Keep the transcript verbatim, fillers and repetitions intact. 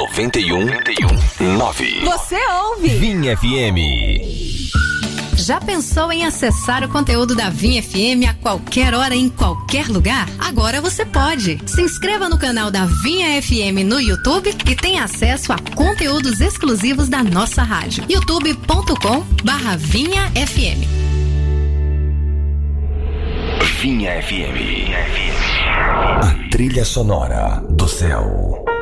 noventa e um nove. Você ouve Vinha F M. Já pensou em acessar o conteúdo da Vinha F M a qualquer hora, em qualquer lugar? Agora você pode. Se inscreva no canal da Vinha F M no YouTube e tenha acesso a conteúdos exclusivos da nossa rádio. youtube ponto com barra Vinha F M. Vinha F M. A trilha sonora do céu.